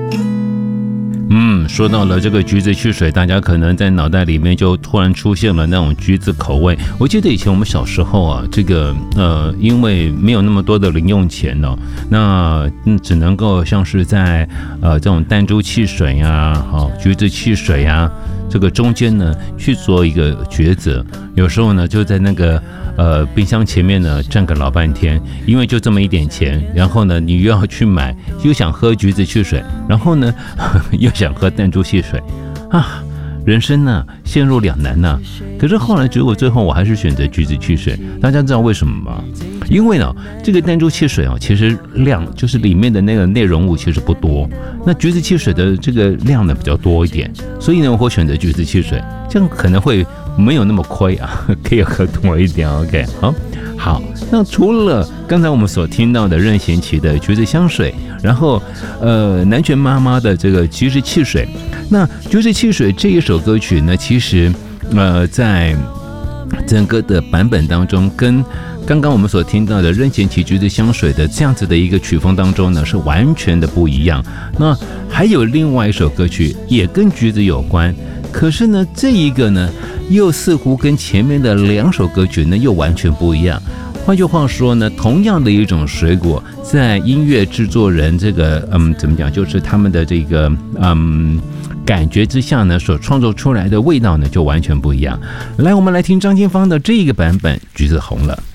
说到了这个橘子汽水，大家可能在脑袋里面就突然出现了那种橘子口味。我记得以前我们小时候啊，这个因为没有那么多的零用钱哦，那只能够像是在这种弹珠汽水啊、橘子汽水啊这个中间呢去做一个抉择。有时候呢就在那个冰箱前面呢站个老半天，因为就这么一点钱，然后呢你又要去买，又想喝橘子汽水，然后呢又想喝弹珠汽水啊，人生呢陷入两难呢。可是后来结果最后我还是选择橘子汽水，大家知道为什么吗？因为呢这个弹珠汽水其实量就是里面的那个内容物其实不多，那橘子汽水的这个量呢比较多一点，所以呢我会选择橘子汽水，这样可能会没有那么亏啊，可以喝多一点。 OK， 好，那除了刚才我们所听到的任贤齐的橘子香水，然后南拳妈妈的这个橘子汽水，那橘子汽水这一首歌曲呢，其实在整个的版本当中，跟刚刚我们所听到的任贤齐橘子香水的这样子的一个曲风当中呢，是完全的不一样。那还有另外一首歌曲也跟橘子有关，可是呢这一个呢又似乎跟前面的两首歌曲呢又完全不一样。换句话说呢，同样的一种水果，在音乐制作人这个怎么讲，就是他们的这个感觉之下呢，所创作出来的味道呢就完全不一样。来，我们来听张清芳的这一个版本《橘子红了》。